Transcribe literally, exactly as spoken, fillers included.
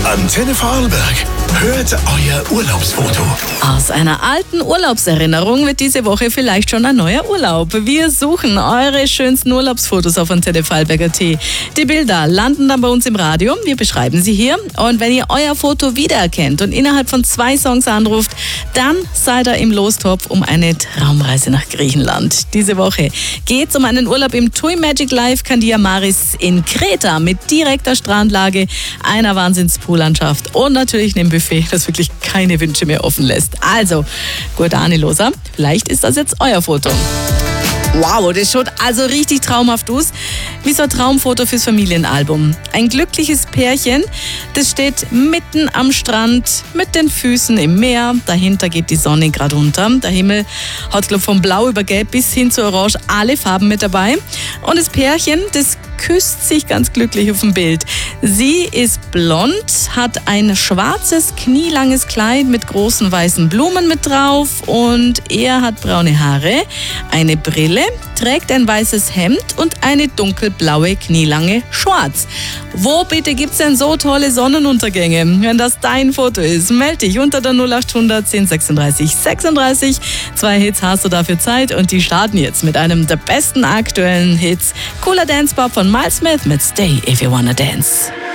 Antenne Vorarlberg. Hört euer Urlaubsfoto. Aus einer alten Urlaubserinnerung wird diese Woche vielleicht schon ein neuer Urlaub. Wir suchen eure schönsten Urlaubsfotos auf Antenne Vorarlberg Punkt at. Die Bilder landen dann bei uns im Radio. Wir beschreiben sie hier. Und wenn ihr euer Foto wiedererkennt und innerhalb von zwei Songs anruft, dann seid ihr im Lostopf um eine Traumreise nach Griechenland. Diese Woche geht es um einen Urlaub im TUI Magic Life Candia Maris in Kreta mit direkter Strandlage, einer Wahnsinns-Poollandschaft und natürlich einem Buffet, das wirklich keine Wünsche mehr offen lässt. Also, gut, Ani Loser, vielleicht ist das jetzt euer Foto. Wow, das schaut also richtig traumhaft aus. Wie so ein Traumfoto fürs Familienalbum. Ein glückliches Pärchen, das steht mitten am Strand mit den Füßen im Meer. Dahinter geht die Sonne gerade unter. Der Himmel hat, glaube ich, von Blau über Gelb bis hin zu Orange alle Farben mit dabei. Und das Pärchen, das küsst sich ganz glücklich auf dem Bild. Sie ist blond, hat ein schwarzes, knielanges Kleid mit großen weißen Blumen mit drauf und er hat braune Haare, eine Brille, trägt ein weißes Hemd und eine dunkelblaue, knielange Shorts. Wo bitte gibt's denn so tolle Sonnenuntergänge? Wenn das dein Foto ist, melde dich unter der null acht hundert zehn sechsunddreißig sechsunddreißig. Zwei Hits hast du dafür Zeit und die starten jetzt mit einem der besten aktuellen Hits. Cooler Dance Pop von Miles Smith mit Stay If You Wanna Dance.